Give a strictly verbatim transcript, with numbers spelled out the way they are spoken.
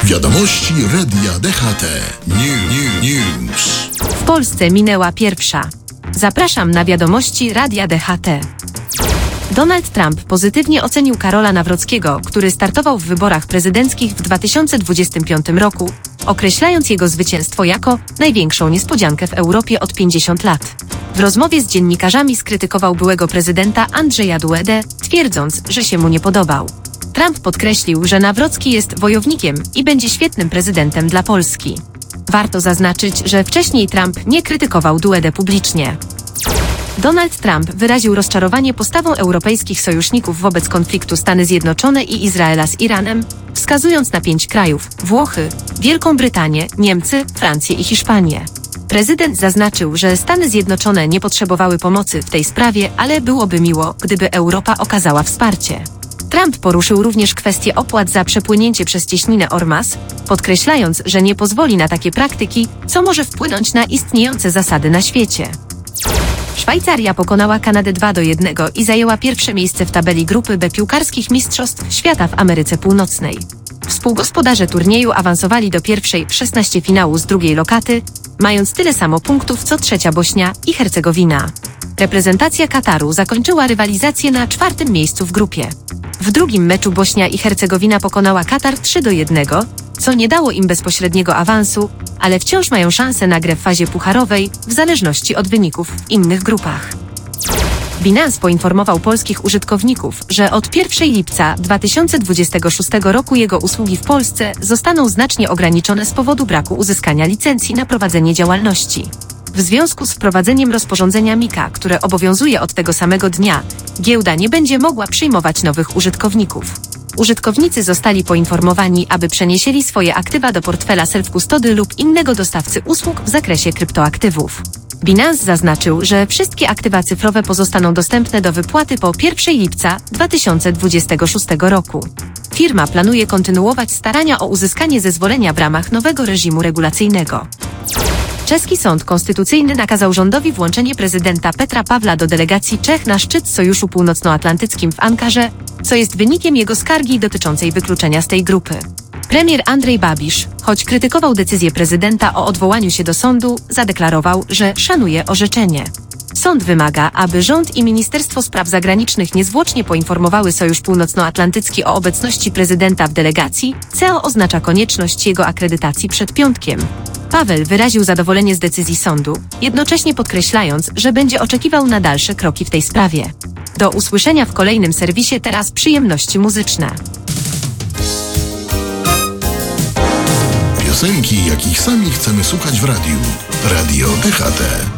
Wiadomości Radia D H T. New, new, News. W Polsce minęła pierwsza. Zapraszam na wiadomości Radia D H T. Donald Trump pozytywnie ocenił Karola Nawrockiego, który startował w wyborach prezydenckich w dwa tysiące dwudziestym piątym roku, określając jego zwycięstwo jako największą niespodziankę w Europie od pięćdziesięciu lat. W rozmowie z dziennikarzami skrytykował byłego prezydenta Andrzeja Dudę, twierdząc, że się mu nie podobał. Trump podkreślił, że Nawrocki jest wojownikiem i będzie świetnym prezydentem dla Polski. Warto zaznaczyć, że wcześniej Trump nie krytykował Dudę publicznie. Donald Trump wyraził rozczarowanie postawą europejskich sojuszników wobec konfliktu Stany Zjednoczone i Izraela z Iranem, wskazując na pięć krajów: Włochy, Wielką Brytanię, Niemcy, Francję i Hiszpanię. Prezydent zaznaczył, że Stany Zjednoczone nie potrzebowały pomocy w tej sprawie, ale byłoby miło, gdyby Europa okazała wsparcie. Trump poruszył również kwestię opłat za przepłynięcie przez cieśninę Ormus, podkreślając, że nie pozwoli na takie praktyki, co może wpłynąć na istniejące zasady na świecie. Szwajcaria pokonała Kanadę dwa do jednego i zajęła pierwsze miejsce w tabeli grupy B piłkarskich Mistrzostw Świata w Ameryce Północnej. Współgospodarze turnieju awansowali do pierwszej w szesnaście finału z drugiej lokaty, mając tyle samo punktów co trzecia Bośnia i Hercegowina. Reprezentacja Kataru zakończyła rywalizację na czwartym miejscu w grupie. W drugim meczu Bośnia i Hercegowina pokonała Katar trzy do jednego, co nie dało im bezpośredniego awansu, ale wciąż mają szansę na grę w fazie pucharowej, w zależności od wyników w innych grupach. Binance poinformował polskich użytkowników, że od pierwszego lipca dwa tysiące dwudziestego szóstego roku jego usługi w Polsce zostaną znacznie ograniczone z powodu braku uzyskania licencji na prowadzenie działalności. W związku z wprowadzeniem rozporządzenia MiCA, które obowiązuje od tego samego dnia, giełda nie będzie mogła przyjmować nowych użytkowników. Użytkownicy zostali poinformowani, aby przenieśli swoje aktywa do portfela self-custody lub innego dostawcy usług w zakresie kryptoaktywów. Binance zaznaczył, że wszystkie aktywa cyfrowe pozostaną dostępne do wypłaty po pierwszego lipca dwa tysiące dwudziestego szóstego roku. Firma planuje kontynuować starania o uzyskanie zezwolenia w ramach nowego reżimu regulacyjnego. Czeski Sąd Konstytucyjny nakazał rządowi włączenie prezydenta Petra Pawła do delegacji Czech na szczyt Sojuszu Północnoatlantyckim w Ankarze, co jest wynikiem jego skargi dotyczącej wykluczenia z tej grupy. Premier Andrej Babiš, choć krytykował decyzję prezydenta o odwołaniu się do sądu, zadeklarował, że szanuje orzeczenie. Sąd wymaga, aby rząd i Ministerstwo Spraw Zagranicznych niezwłocznie poinformowały Sojusz Północnoatlantycki o obecności prezydenta w delegacji, co oznacza konieczność jego akredytacji przed piątkiem. Paweł wyraził zadowolenie z decyzji sądu, jednocześnie podkreślając, że będzie oczekiwał na dalsze kroki w tej sprawie. Do usłyszenia w kolejnym serwisie. Teraz przyjemności muzyczne. Piosenki, jakich sami chcemy słuchać w radiu. Radio D H T.